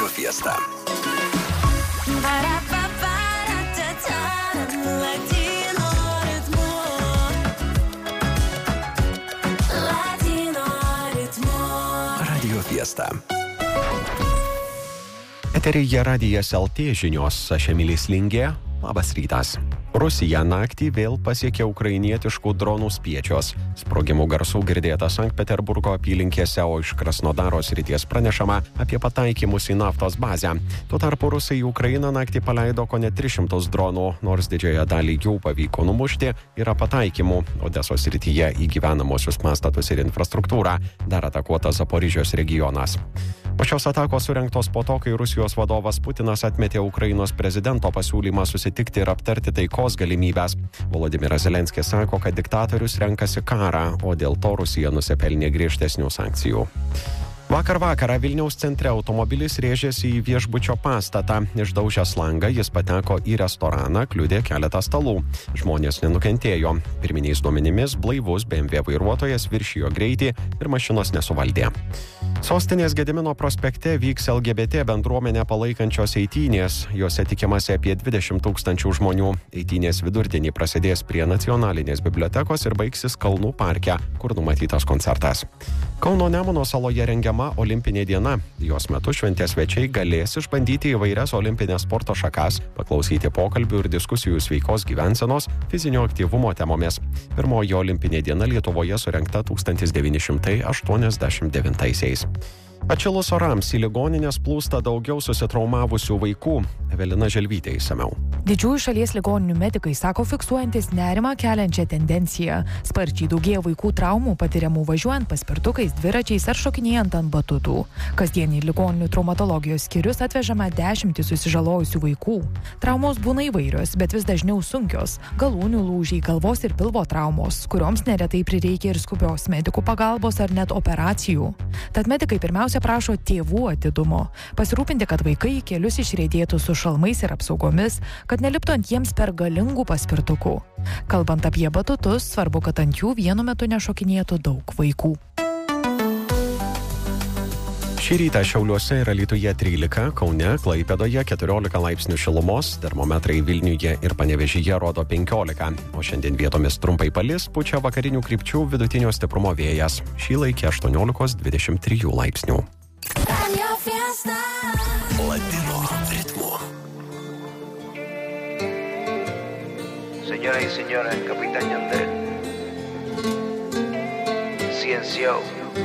Radio Fiesta. Radio Fiesta. Eteryje Radijas LT žinios, aš Emilis Lingė. Labas rytas. Rusija naktį vėl pasiekė ukrainietiškų dronų spiečius. Sprogimų garsų girdėta Sankt Peterburgo apylinkėse, o iš Krasnodaro srities pranešama apie pataikymus į naftos bazę. Tuo tarpu rusai į Ukrainą naktį paleido kone 300 dronų, nors didžiąją dalį jų pavyko numušti, yra pataikymų. Odesos srityje į gyvenamosius pastatus ir infrastruktūrą, dar atakuotas Zaporižės regionas. Po šios atakos surengtos po to, kai Rusijos vadovas Putinas atmetė Ukrainos prezidento pasiūlymą susitikti ir aptarti taikos galimybės. Volodimiras Zelenskis sako, kad diktatorius renkasi karą, o dėl to Rusija nusipelnė griežtesnių sankcijų. Vakar vakarą Vilniaus centre automobilis rėžėsi į viešbučio pastatą. Išdaužęs langą jis pateko į restoraną, kliudė keletą stalų. Žmonės nenukentėjo. Pirminiais duomenimis blaivus BMW vairuotojas viršijo greitį ir mašinos nesuvaldė. Sostinės Gedimino prospekte vyks LGBT bendruomenę palaikančios eitynės. Jose tikimasi apie 20 000 žmonių. Eitynės vidurdienį prasidės prie Nacionalinės bibliotekos ir baigsis Kalnų parke, kur numatytas koncertas. Kauno Nemuno saloje rengiama Olimpinė diena. Jos metu šventės svečiai galės išbandyti įvairias olimpinės sporto šakas, paklausyti pokalbių ir diskusijų sveikos gyvensenos, fizinio aktyvumo temomis. Pirmoji Olimpinė diena Lietuvoje surengta 1989-aisiais. Atšilus orams į ligonines plūsta daugiau susitraumavusių vaikų. Evelina Želvytė išsamiau. Didžiųjų šalies ligoninių medikai sako fiksuojantis nerimą keliančią tendenciją. Sparčiai daugėja vaikų traumų patiriamų važiuojant paspirtukais, dviračiais ar šokinėjant ant batutų. Kasdien į ligoninių traumatologijos skyrius atvežama 10 susižalojusių vaikų. Traumos būna įvairios, bet vis dažniau sunkios. Galūnių lūžiai, galvos ir pilvo traumos, kurioms neretai prireikia ir skubios medikų pagalbos ar net operacijų. Tad medikai pirmiausia prašo tėvų atidumo. Pasirūpinti, kad vaikai į kelius išriedėtų su šalmais ir apsaugomis, kad neliptų ant jiems per galingų paspirtukų. Kalbant apie batutus, svarbu, kad ant jų vienu metu nešokinėtų daug vaikų. Šį rytą Šiauliuose ir Alytuje 13, Kaune, Klaipėdoje 14 laipsnių šilumos, termometrai Vilniuje ir Panevėžyje rodo 15, o šiandien vietomis trumpai palis, pučia vakarinių krypčių vidutinio stiprumo vėjas. Šį laikį 18-23 laipsnių. Latino ritmo. Señoras y señores, Capitán Yandel. Ciencio.